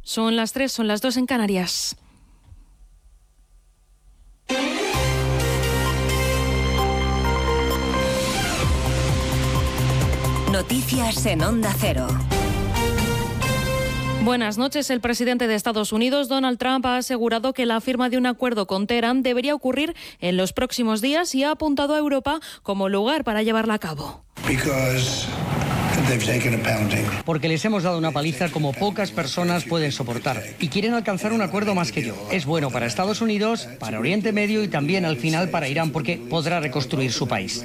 Son las 3, son las 2 en Canarias. Noticias en Onda Cero. Buenas noches. El presidente de Estados Unidos, Donald Trump, ha asegurado que la firma de un acuerdo con Teherán debería ocurrir en los próximos días y ha apuntado a Europa como lugar para llevarla a cabo. Porque les hemos dado una paliza como pocas personas pueden soportar y quieren alcanzar un acuerdo más que yo. Es bueno para Estados Unidos, para Oriente Medio y también al final para Irán porque podrá reconstruir su país.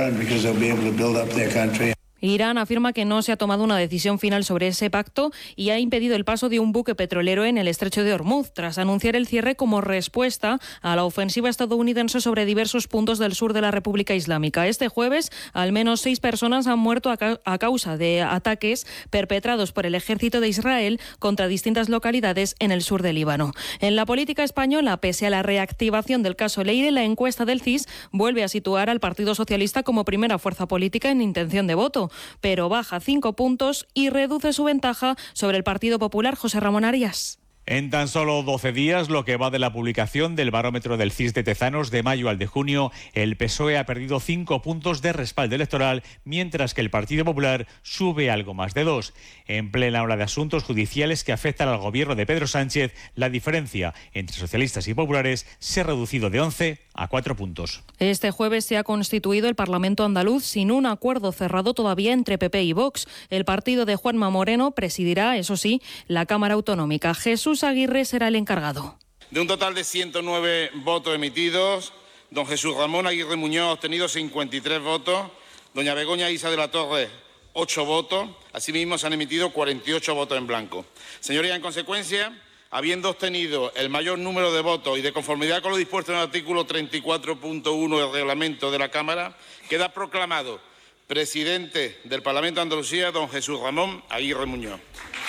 Irán afirma que no se ha tomado una decisión final sobre ese pacto y ha impedido el paso de un buque petrolero en el estrecho de Hormuz, tras anunciar el cierre como respuesta a la ofensiva estadounidense sobre diversos puntos del sur de la República Islámica. Este jueves, al menos 6 personas han muerto a causa de ataques perpetrados por el ejército de Israel contra distintas localidades en el sur del Líbano. En la política española, pese a la reactivación del caso Leire, la encuesta del CIS vuelve a situar al Partido Socialista como primera fuerza política en intención de voto, pero baja 5 puntos y reduce su ventaja sobre el Partido Popular. José Ramón Arias. En tan solo 12 días, lo que va de la publicación del barómetro del CIS de Tezanos de mayo al de junio, el PSOE ha perdido 5 puntos de respaldo electoral, mientras que el Partido Popular sube algo más de 2. En plena ola de asuntos judiciales que afectan al gobierno de Pedro Sánchez, la diferencia entre socialistas y populares se ha reducido de 11 a 4 puntos. Este jueves se ha constituido el Parlamento andaluz sin un acuerdo cerrado todavía entre PP y Vox. El partido de Juanma Moreno presidirá, eso sí, la Cámara Autonómica. Jesús Aguirre será el encargado. De un total de 109 votos emitidos, don Jesús Ramón Aguirre Muñoz ha obtenido 53 votos, doña Begoña Isa de la Torre 8 votos, asimismo se han emitido 48 votos en blanco. Señorías, en consecuencia, habiendo obtenido el mayor número de votos y de conformidad con lo dispuesto en el artículo 34.1 del reglamento de la Cámara, queda proclamado presidente del Parlamento de Andalucía don Jesús Ramón Aguirre Muñoz.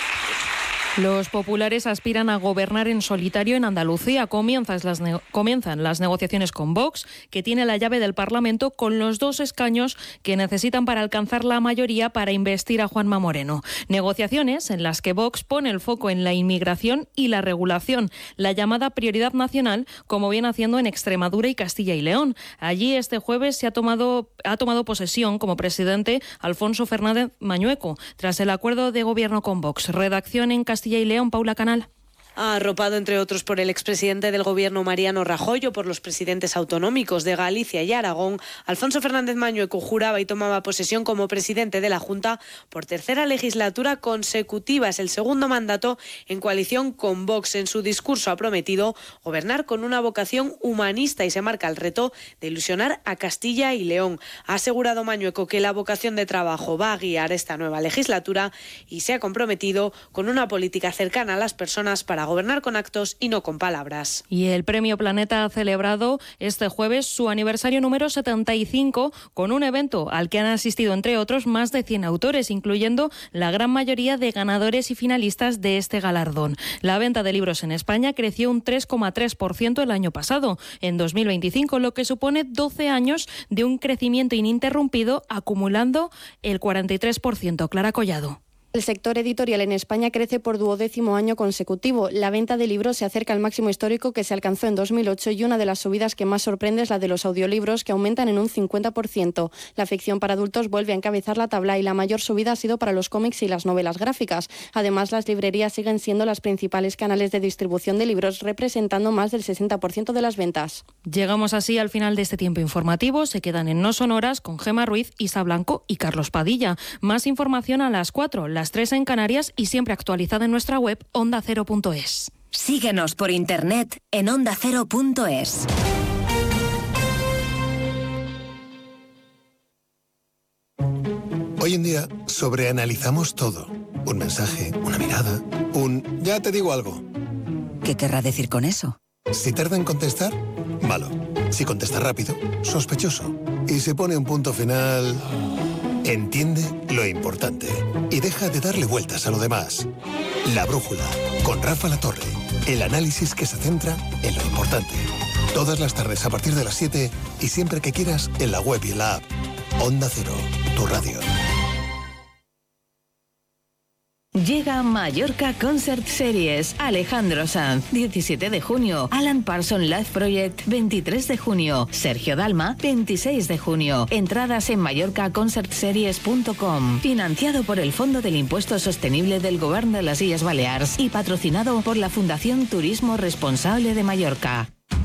Los populares aspiran a gobernar en solitario en Andalucía. Comienzan las negociaciones con Vox, que tiene la llave del Parlamento con los 2 escaños que necesitan para alcanzar la mayoría para investir a Juanma Moreno. Negociaciones en las que Vox pone el foco en la inmigración y la regulación, la llamada prioridad nacional, como viene haciendo en Extremadura y Castilla y León. Allí este jueves ha tomado posesión como presidente Alfonso Fernández Mañueco, tras el acuerdo de gobierno con Vox. Redacción en Castilla y León, Paula Canal. Arropado, entre otros, por el expresidente del Gobierno Mariano Rajoy o por los presidentes autonómicos de Galicia y Aragón, Alfonso Fernández Mañueco juraba y tomaba posesión como presidente de la Junta por tercera legislatura consecutiva. Es el segundo mandato en coalición con Vox. En su discurso ha prometido gobernar con una vocación humanista y se marca el reto de ilusionar a Castilla y León. Ha asegurado Mañueco que la vocación de trabajo va a guiar esta nueva legislatura y se ha comprometido con una política cercana a las personas para gobernar con actos y no con palabras. Y el Premio Planeta ha celebrado este jueves su aniversario número 75 con un evento al que han asistido, entre otros, más de 100 autores, incluyendo la gran mayoría de ganadores y finalistas de este galardón. La venta de libros en España creció un 3,3% el año pasado, en 2025, lo que supone 12 años de un crecimiento ininterrumpido, acumulando el 43%. Clara Collado. El sector editorial en España crece por 12º año consecutivo. La venta de libros se acerca al máximo histórico que se alcanzó en 2008 y una de las subidas que más sorprende es la de los audiolibros, que aumentan en un 50%. La ficción para adultos vuelve a encabezar la tabla y la mayor subida ha sido para los cómics y las novelas gráficas. Además, las librerías siguen siendo las principales canales de distribución de libros, representando más del 60% de las ventas. Llegamos así al final de este tiempo informativo. Se quedan en No Sonoras con Gemma Ruiz, Isa Blanco y Carlos Padilla. Más información a las 4, las 3 en Canarias y siempre actualizada en nuestra web ondacero.es. Síguenos por internet en ondacero.es. Hoy en día sobreanalizamos todo. Un mensaje, una mirada, ya te digo algo. ¿Qué querrá decir con eso? Si tarda en contestar, malo. Si contesta rápido, sospechoso. Y si pone un punto final... Entiende lo importante y deja de darle vueltas a lo demás. La Brújula, con Rafa Latorre. El análisis que se centra en lo importante. Todas las tardes a partir de las 7 y siempre que quieras en la web y en la app. Onda Cero, tu radio. Llega Mallorca Concert Series. Alejandro Sanz, 17 de junio. Alan Parsons Live Project, 23 de junio. Sergio Dalma, 26 de junio. Entradas en mallorcaconcertseries.com. Financiado por el Fondo del Impuesto Sostenible del Govern de las Illes Balears y patrocinado por la Fundación Turismo Responsable de Mallorca.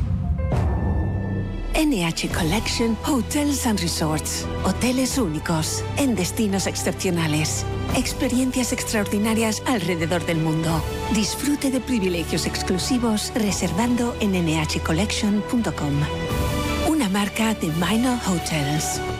NH Collection Hotels and Resorts. Hoteles únicos, en destinos excepcionales. Experiencias extraordinarias alrededor del mundo. Disfrute de privilegios exclusivos reservando en nhcollection.com. Una marca de Minor Hotels.